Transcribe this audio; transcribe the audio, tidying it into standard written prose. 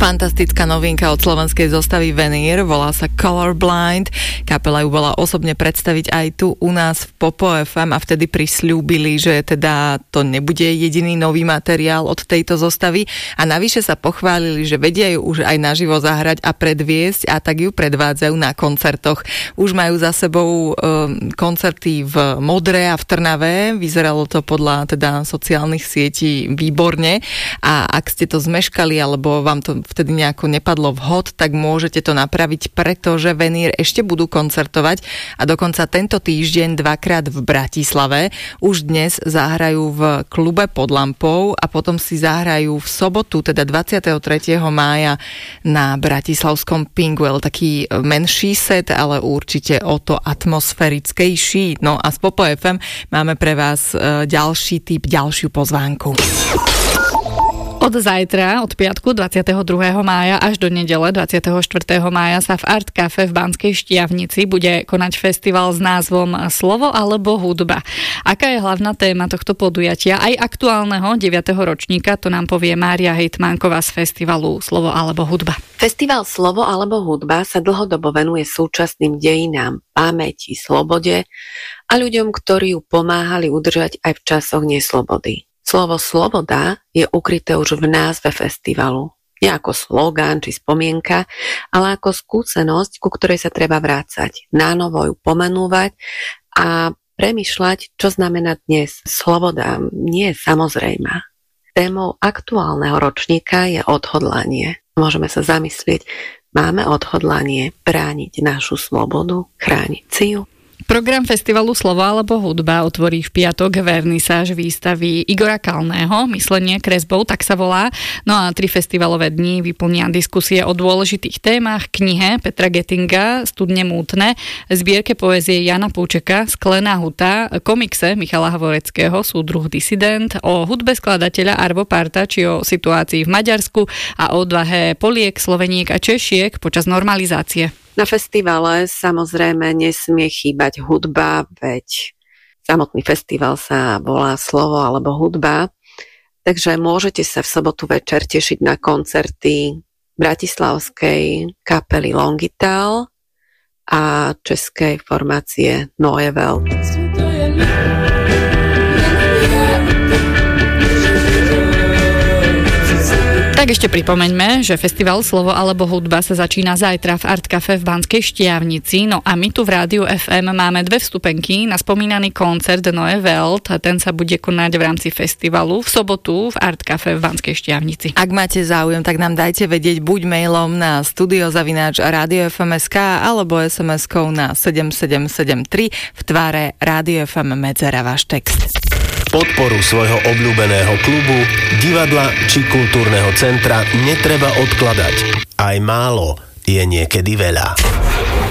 Fantastická novinka od slovenskej zostavy Veneer, volá sa Colorblind. Kapela ju bola osobne predstaviť aj tu u nás v Popo FM a vtedy prisľúbili, že teda to nebude jediný nový materiál od tejto zostavy a navyše sa pochválili, že vedia ju už aj naživo zahrať a predviesť a tak ju predvádzajú na koncertoch. Už majú za sebou koncerty v Modre a v Trnave, vyzeralo to podľa teda sociálnych sietí výborne a ak ste to zmeškali alebo vám to vtedy nejako nepadlo vhod, tak môžete to napraviť, pretože Veneer ešte budú koncertovať a dokonca tento týždeň dvakrát v Bratislave. Už dnes zahrajú v klube Pod lampou a potom si zahrajú v sobotu, teda 23. mája na bratislavskom Pinkwell. Taký menší set, ale určite o to atmosférickejší. No a z Popo FM máme pre vás ďalší tip, ďalšiu pozvánku. Od zajtra, od piatku 22. mája až do nedele 24. mája sa v Art Cafe v Banskej Štiavnici bude konať festival s názvom Slovo alebo hudba. Aká je hlavná téma tohto podujatia, aj aktuálneho 9. ročníka, to nám povie Mária Hejtmánková z festivalu Slovo alebo hudba. Festival Slovo alebo hudba sa dlhodobo venuje súčasným dejinám, pamäti, slobode a ľuďom, ktorí ju pomáhali udržať aj v časoch neslobody. Slovo sloboda je ukryté už v názve festivalu. Nie ako slogán či spomienka, ale ako skúsenosť, ku ktorej sa treba vrácať, nánovo ju pomenúvať a premýšľať, čo znamená dnes. Sloboda nie je samozrejmá. Témou aktuálneho ročníka je odhodlanie. Môžeme sa zamyslieť, máme odhodlanie brániť našu slobodu, chrániť si ju? Program festivalu Slovo alebo hudba otvorí v piatok vernisáž výstavy Igora Kalného, Myslenie kresbou, tak sa volá. No a 3 festivalové dni vyplnia diskusie o dôležitých témach, knihe Petra Gettinga Studne mútne, zbierke poézie Jana Púčeka Sklená huta, komikse Michala Hvoreckého Súdruh disident, o hudbe skladateľa Arvo Parta či o situácii v Maďarsku a o odvahe Poliek, Sloveniek a Češiek počas normalizácie. Na festivale samozrejme nesmie chýbať hudba, veď samotný festival sa volá Slovo alebo hudba, takže môžete sa v sobotu večer tešiť na koncerty bratislavskej kapely Longital a českej formácie Neue Welt. Tak ešte pripomeňme, že festival Slovo alebo hudba sa začína zajtra v Art Cafe v Banskej Štiavnici. No a my tu v Rádiu FM máme 2 vstupenky na spomínaný koncert Neue Welt. Ten sa bude konať v rámci festivalu v sobotu v Art Cafe v Banskej Štiavnici. Ak máte záujem, tak nám dajte vedieť buď mailom na studio@radiofm.sk alebo SMS-kou na 7773 v tvare Rádio FM medzera váš text. Podporu svojho obľúbeného klubu, divadla či kultúrneho centra netreba odkladať. Aj málo je niekedy veľa.